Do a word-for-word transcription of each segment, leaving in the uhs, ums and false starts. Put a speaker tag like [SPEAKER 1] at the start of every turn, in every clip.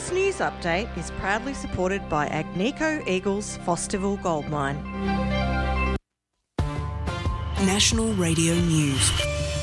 [SPEAKER 1] This news update is proudly supported by Agnico Eagles Fosterville Gold Mine.
[SPEAKER 2] National Radio News.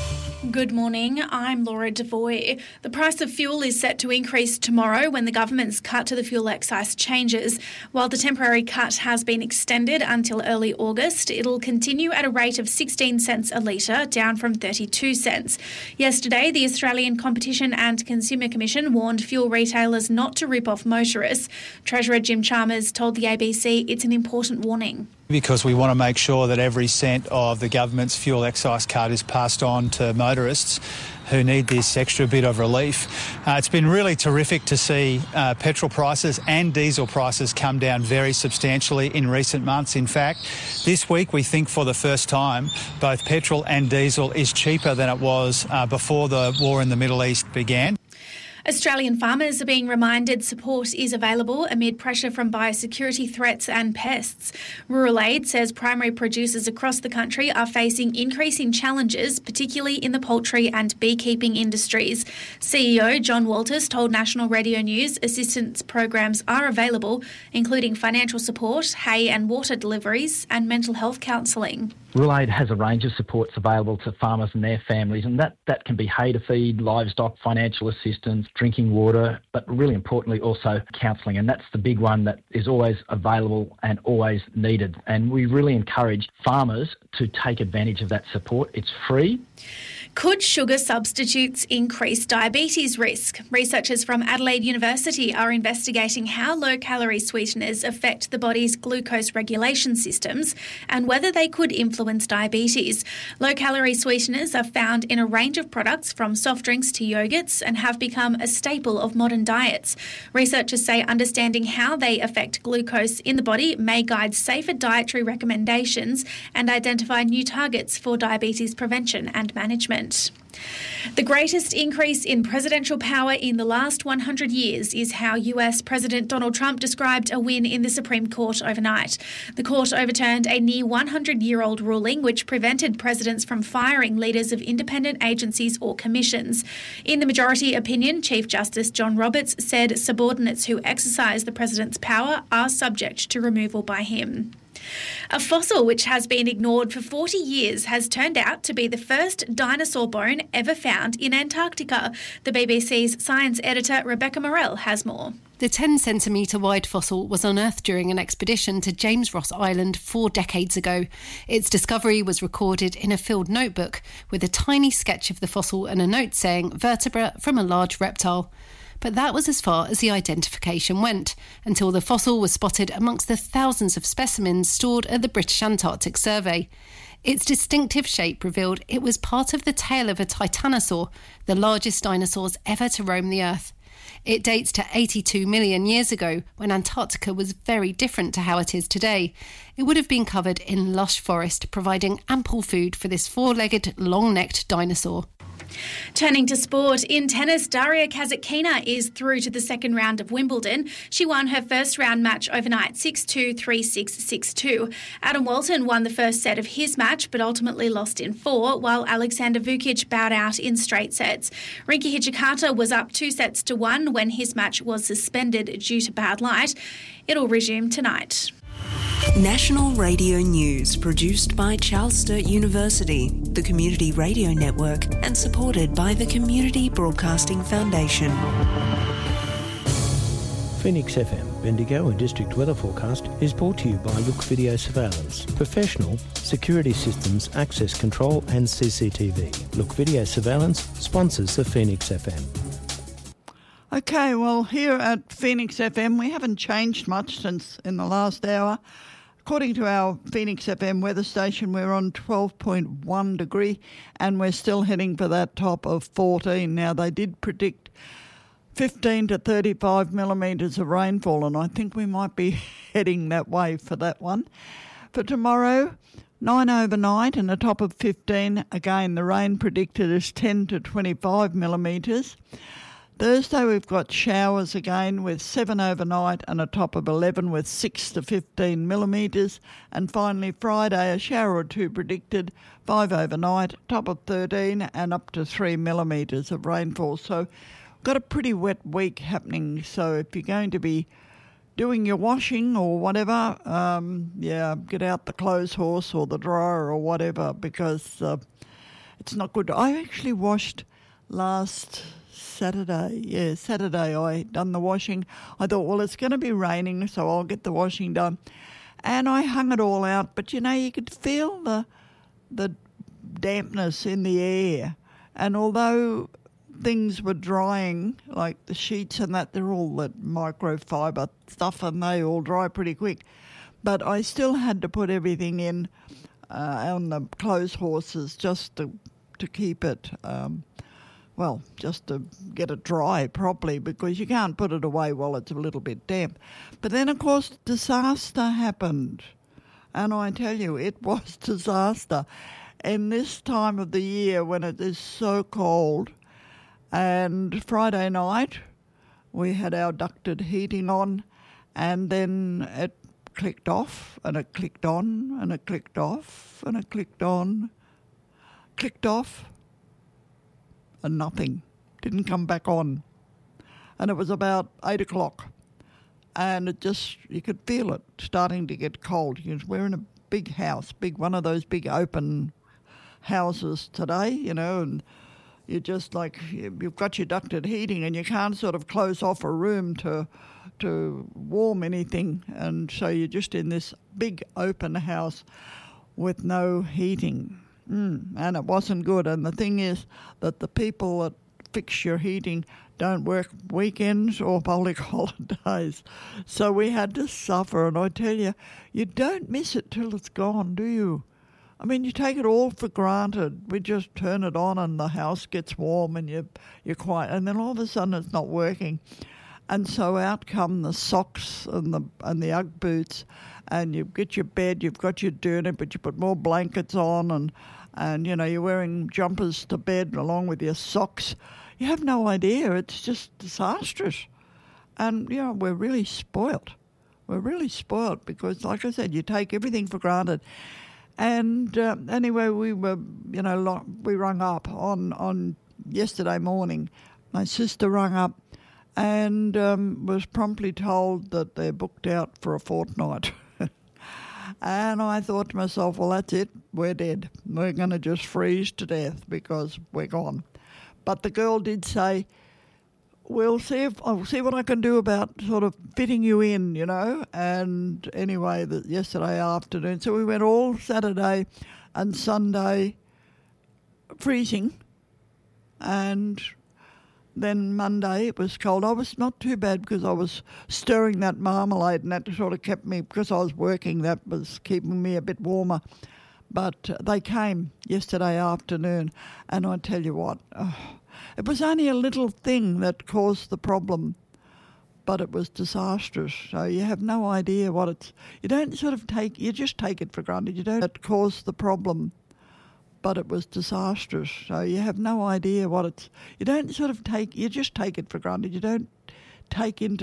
[SPEAKER 3] Good morning, I'm Laura Devoy. The price of fuel is set to increase tomorrow when the government's cut to the fuel excise changes. While the temporary cut has been extended until early August, it'll continue at a rate of sixteen cents a litre, down from thirty-two cents. Yesterday, the Australian Competition and Consumer Commission warned fuel retailers not to rip off motorists. Treasurer Jim Chalmers told the A B C it's an important warning.
[SPEAKER 4] Because we want to make sure that every cent of the government's fuel excise cut is passed on to motorists who need this extra bit of relief. Uh, it's been really terrific to see uh, petrol prices and diesel prices come down very substantially in recent months. In fact, this week we think for the first time both petrol and diesel is cheaper than it was uh, before the war in the Middle East began.
[SPEAKER 3] Australian farmers are being reminded support is available amid pressure from biosecurity threats and pests. Rural Aid says primary producers across the country are facing increasing challenges, particularly in the poultry and beekeeping industries. C E O John Walters told National Radio News assistance programs are available, including financial support, hay and water deliveries, and mental health counselling.
[SPEAKER 5] Rural Aid has a range of supports available to farmers and their families, and that, that can be hay to feed, livestock, financial assistance, drinking water, but really importantly also counselling. And that's the big one that is always available and always needed. And we really encourage farmers to take advantage of that support. It's free.
[SPEAKER 3] Could sugar substitutes increase diabetes risk? Researchers from Adelaide University are investigating how low-calorie sweeteners affect the body's glucose regulation systems and whether they could influence diabetes. Low-calorie sweeteners are found in a range of products from soft drinks to yogurts and have become a staple of modern diets. Researchers say understanding how they affect glucose in the body may guide safer dietary recommendations and identify new targets for diabetes prevention and management. The greatest increase in presidential power in the last one hundred years is how U S President Donald Trump described a win in the Supreme Court overnight. The court overturned a near one hundred year old ruling which prevented presidents from firing leaders of independent agencies or commissions. In the majority opinion, Chief Justice John Roberts said subordinates who exercise the president's power are subject to removal by him. A fossil which has been ignored for forty years has turned out to be the first dinosaur bone ever found in Antarctica. The B B C's science editor Rebecca Morell has more.
[SPEAKER 6] The ten centimetre wide fossil was unearthed during an expedition to James Ross Island four decades ago. Its discovery was recorded in a field notebook with a tiny sketch of the fossil and a note saying vertebra from a large reptile. But that was as far as the identification went, until the fossil was spotted amongst the thousands of specimens stored at the British Antarctic Survey. Its distinctive shape revealed it was part of the tail of a titanosaur, the largest dinosaurs ever to roam the Earth. It dates to eighty-two million years ago, when Antarctica was very different to how it is today. It would have been covered in lush forest, providing ample food for this four-legged, long-necked dinosaur.
[SPEAKER 3] Turning to sport, in tennis, Daria Kasatkina is through to the second round of Wimbledon. She won her first round match overnight, six two, three six, six two. Adam Walton won the first set of his match, but ultimately lost in four, while Alexander Vukic bowed out in straight sets. Rinky Hijikata was up two sets to one when his match was suspended due to bad light. It'll resume tonight.
[SPEAKER 2] National Radio News, produced by Charles Sturt University, the Community Radio Network, and supported by the Community Broadcasting Foundation.
[SPEAKER 7] Phoenix F M, Bendigo and District Weather Forecast is brought to you by Look Video Surveillance. Professional security systems, access control and C C T V. Look Video Surveillance sponsors the Phoenix F M.
[SPEAKER 8] Okay, well, here at Phoenix F M, we haven't changed much since in the last hour. According to our Phoenix F M weather station, we're on twelve point one degree and we're still heading for that top of fourteen. Now, they did predict fifteen to thirty-five millimetres of rainfall, and I think we might be heading that way for that one. For tomorrow, nine overnight and a top of fifteen. Again, the rain predicted is ten to twenty-five millimetres. Thursday we've got showers again with seven overnight and a top of eleven with six to fifteen millimetres. And finally Friday a shower or two predicted, five overnight, top of thirteen and up to three millimetres of rainfall. So we've got a pretty wet week happening, so if you're going to be doing your washing or whatever, um, yeah, get out the clothes horse or the dryer or whatever, because uh, it's not good. I actually washed last Saturday. Yeah, Saturday I done the washing. I thought, well, it's going to be raining, so I'll get the washing done. And I hung it all out, but, you know, you could feel the the dampness in the air. And although things were drying, like the sheets and that, they're all that microfiber stuff and they all dry pretty quick. But I still had to put everything in uh, on the clothes horses just to, to keep it... Um, Well, just to get it dry properly, because you can't put it away while it's a little bit damp. But then, of course, disaster happened. And I tell you, it was disaster. In this time of the year when it is so cold, and Friday night we had our ducted heating on, and then it clicked off, and it clicked on, and it clicked off, and it clicked on, clicked off, and nothing, didn't come back on. And it was about eight o'clock, and it just, you could feel it starting to get cold. We're in a big house, big one of those big open houses today, you know, and you just like, you've got your ducted heating and you can't sort of close off a room to to warm anything, and so you're just in this big open house with no heating. Mm, and it wasn't good. And the thing is that the people that fix your heating don't work weekends or public holidays. So we had to suffer. And I tell you, you don't miss it till it's gone, do you? I mean, you take it all for granted. We just turn it on and the house gets warm and you, you're quiet. And then all of a sudden it's not working. And so out come the socks and the and the Ugg boots, and you get your bed, you've got your doona, but you put more blankets on, and, and, you know, you're wearing jumpers to bed along with your socks. You have no idea. It's just disastrous. And, you know, we're really spoilt. We're really spoilt because, like I said, you take everything for granted. And uh, anyway, we were, you know, lo- we rung up on, on yesterday morning. My sister rung up and um, was promptly told that they're booked out for a fortnight. And I thought to myself, well, that's it. We're dead. We're going to just freeze to death because we're gone. But the girl did say, we'll see if I'll see what I can do about sort of fitting you in, you know. And anyway, the, yesterday afternoon, so we went all Saturday and Sunday freezing, and then Monday it was cold. I was not too bad because I was stirring that marmalade, and that sort of kept me, because I was working, that was keeping me a bit warmer. But they came yesterday afternoon, and I tell you what, oh, it was only a little thing that caused the problem, but it was disastrous. So you have no idea what it's, you don't sort of take, you just take it for granted. You don't, it caused the problem, but it was disastrous. So you have no idea what it's, you don't sort of take, you just take it for granted. You don't take into